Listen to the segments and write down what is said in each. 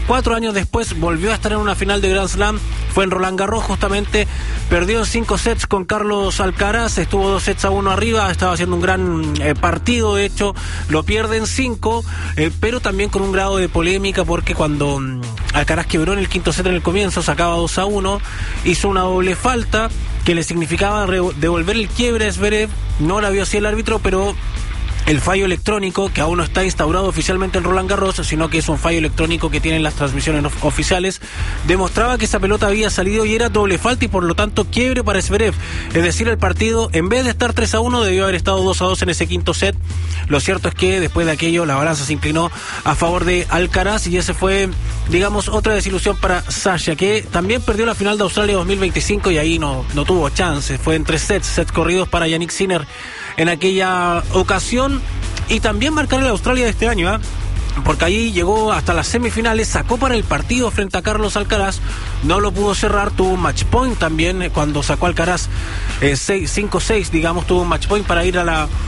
4 años después volvió a estar en una final de Grand Slam, fue en Roland Garros justamente, perdió en 5 sets con Carlos Alcaraz, estuvo 2-1 arriba, estaba haciendo un gran partido, de hecho lo pierde en 5, pero también con un grado de polémica porque cuando Alcaraz quebró en el quinto set en el comienzo, sacaba 2-1, hizo una doble falta que le significaba devolver el quiebre a Zverev, no la vio así el árbitro, pero el fallo electrónico, que aún no está instaurado oficialmente en Roland Garros, sino que es un fallo electrónico que tienen las transmisiones oficiales, demostraba que esa pelota había salido y era doble falta y por lo tanto quiebre para Zverev. Es decir, el partido, en vez de estar 3-1, debió haber estado 2-2 en ese quinto set. Lo cierto es que después de aquello la balanza se inclinó a favor de Alcaraz y ese fue, digamos, otra desilusión para Sasha, que también perdió la final de Australia 2025 y ahí no tuvo chance. Fue en 3 sets corridos para Jannik Sinner en aquella ocasión, y también marcar la Australia de este año, porque ahí llegó hasta las semifinales, sacó para el partido frente a Carlos Alcaraz, no lo pudo cerrar, tuvo un match point también cuando sacó Alcaraz 5-6, digamos, tuvo un match point para ir a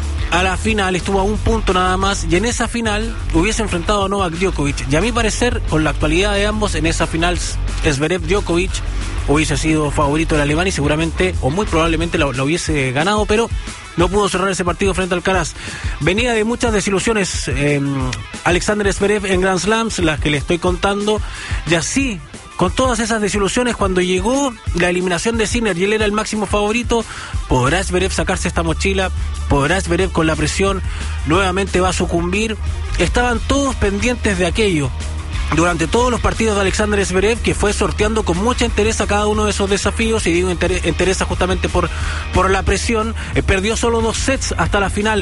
la final, estuvo a un punto nada más, y en esa final hubiese enfrentado a Novak Djokovic, y a mi parecer, con la actualidad de ambos, en esa final Zverev-Djokovic hubiese sido favorito del alemán y seguramente, o muy probablemente lo hubiese ganado, pero no pudo cerrar ese partido frente al Alcaraz. Venía de muchas desilusiones Alexander Zverev en Grand Slams, las que le estoy contando, y así, con todas esas desilusiones, cuando llegó la eliminación de Sinner y él era el máximo favorito, ¿podrá Zverev sacarse esta mochila? ¿Podrá Zverev con la presión? ¿Nuevamente va a sucumbir? Estaban todos pendientes de aquello durante todos los partidos de Alexander Zverev, que fue sorteando con mucha entereza a cada uno de esos desafíos, y digo entereza justamente por la presión. Perdió solo 2 sets hasta la final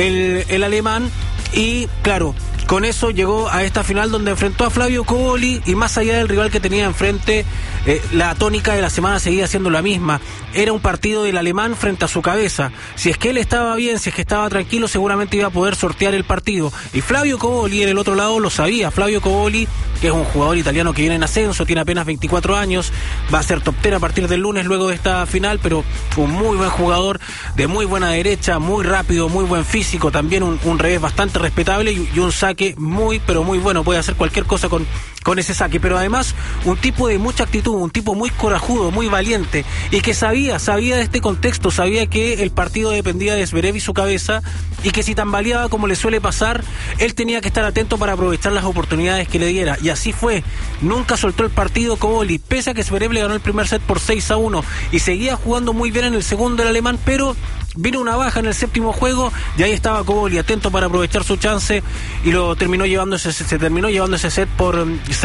el alemán, y claro, con eso llegó a esta final donde enfrentó a Flavio Cobolli, y más allá del rival que tenía enfrente, la tónica de la semana seguía siendo la misma. Era un partido del alemán frente a su cabeza. Si es que él estaba bien, si es que estaba tranquilo, seguramente iba a poder sortear el partido. Y Flavio Cobolli en el otro lado lo sabía. Flavio Cobolli, que es un jugador italiano que viene en ascenso, tiene apenas 24 años, va a ser top 10 a partir del lunes luego de esta final, pero un muy buen jugador, de muy buena derecha, muy rápido, muy buen físico, también un revés bastante respetable y un saque muy, pero muy bueno. Puede hacer cualquier cosa con ese saque, pero además un tipo de mucha actitud, un tipo muy corajudo, muy valiente, y que sabía de este contexto, sabía que el partido dependía de Zverev y su cabeza, y que si tambaleaba como le suele pasar, él tenía que estar atento para aprovechar las oportunidades que le diera, y así fue. Nunca soltó el partido Cobolli, pese a que Zverev le ganó el primer set por 6-1, y seguía jugando muy bien en el segundo el alemán, pero vino una baja en el séptimo juego, y ahí estaba Cobolli atento para aprovechar su chance, y se terminó llevando ese set por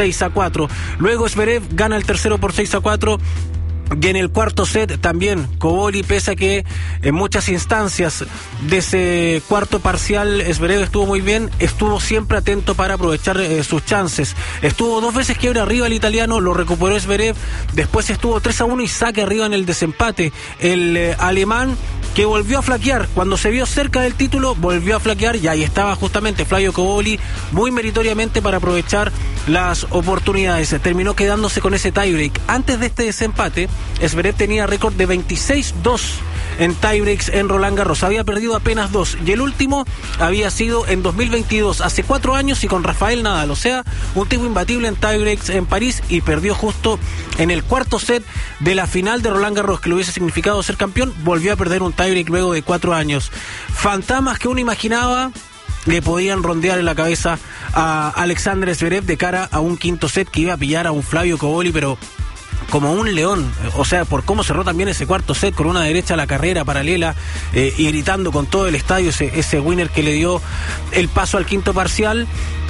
6-4. Luego Zverev gana el tercero por 6-4. Y en el cuarto set también Cobolli, pese a que en muchas instancias de ese cuarto parcial Zverev estuvo muy bien, estuvo siempre atento para aprovechar sus chances. Estuvo 2 veces quiebre arriba el italiano, lo recuperó Zverev, después estuvo 3-1 y saque arriba en el desempate el alemán, que volvió a flaquear. Cuando se vio cerca del título, volvió a flaquear, y ahí estaba justamente Flavio Cobolli muy meritoriamente para aprovechar las oportunidades. Terminó quedándose con ese tiebreak. Antes de este desempate, Zverev tenía récord de 26-2 en tiebreaks en Roland Garros. Había perdido apenas 2, y el último había sido en 2022, hace 4 años, y con Rafael Nadal. O sea, un tipo imbatible en tiebreaks en París, y perdió justo en el cuarto set de la final de Roland Garros, que le hubiese significado ser campeón. Volvió a perder un tiebreak luego de 4 años. Fantasmas que uno imaginaba le podían rondear en la cabeza a Alexander Zverev de cara a un quinto set que iba a pillar a un Flavio Cobolli, pero como un león, o sea, por cómo cerró también ese cuarto set, con una derecha a la carrera paralela, y gritando con todo el estadio ese winner que le dio el paso al quinto parcial.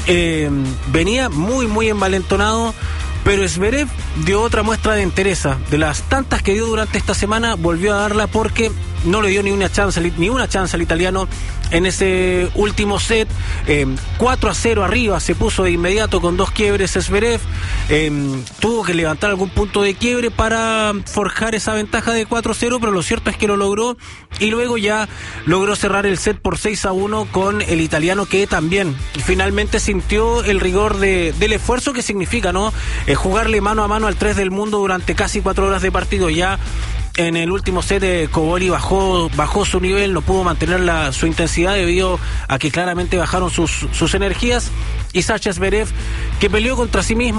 Venía muy, muy envalentonado, pero Zverev dio otra muestra de entereza. De las tantas que dio durante esta semana, volvió a darla, porque no le dio ni una chance al italiano en ese último set. 4-0 arriba, se puso de inmediato con 2 quiebres Zverev. Tuvo que levantar algún punto de quiebre para forjar esa ventaja de 4-0, pero lo cierto es que lo logró, y luego ya logró cerrar el set por 6-1 con el italiano, que también finalmente sintió el rigor del esfuerzo que significa, ¿no? Jugarle mano a mano al 3 del mundo durante casi 4 horas de partido. Ya en el último set Cobolli bajó su nivel, no pudo mantener su intensidad debido a que claramente bajaron sus energías, y Sasha Zverev, que peleó contra sí mismo